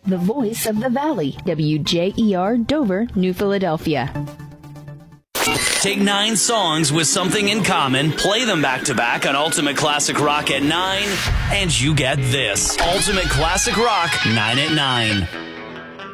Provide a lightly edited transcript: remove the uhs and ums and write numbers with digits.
the voice of the Valley, WJER Dover, New Philadelphia. Take 9 songs with something in common, play them back-to-back on Ultimate Classic Rock at 9, and you get this. Ultimate Classic Rock, 9 at 9.